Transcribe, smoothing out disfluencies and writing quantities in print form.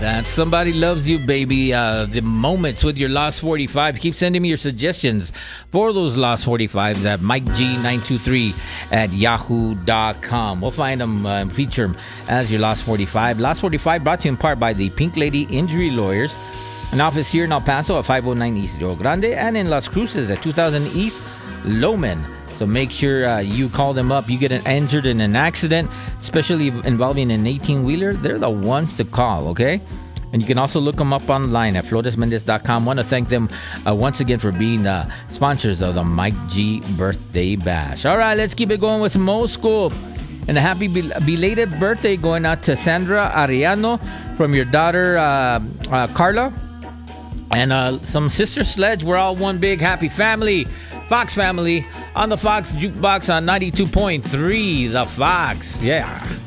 That Somebody Loves You, baby. The moments with your Lost 45. Keep sending me your suggestions for those Lost 45s at MikeG923 at yahoo.com. We'll find them and feature them as your Lost 45. Lost 45 brought to you in part by the Pink Lady Injury Lawyers, an office here in El Paso at 509 East Rio Grande and in Las Cruces at 2000 East Loman. So make sure you call them up. You get injured in an accident, especially involving an 18-wheeler, they're the ones to call, okay? And you can also look them up online at floresmendez.com. Want to thank them once again for being sponsors of the Mike G Birthday Bash. All right, let's keep it going with some old school. And a happy belated birthday going out to Sandra Ariano from your daughter, Carla. And some Sister Sledge. We're all one big happy family. Fox family on the Fox Jukebox on 92.3. The Fox. Yeah.